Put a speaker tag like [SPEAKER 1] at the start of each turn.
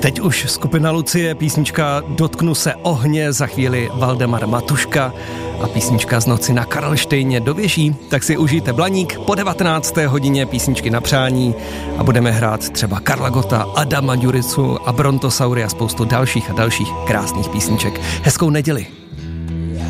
[SPEAKER 1] teď už skupina Lucie, písnička Dotknu se ohně, za chvíli Valdemar Matuška a písnička Z noci na Karlštejně dověží, tak si užijte Blaník po 19. hodině písničky na přání a budeme hrát třeba Karla Gotta, Adama Ďuricu a Brontosaury a spoustu dalších a dalších krásných písniček. Hezkou neděli.